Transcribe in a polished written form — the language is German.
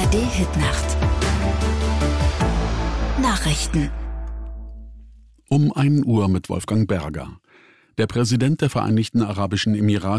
ARD-Hitnacht. Nachrichten. Um 1 Uhr mit Wolfgang Berger. Der Präsident der Vereinigten Arabischen Emirate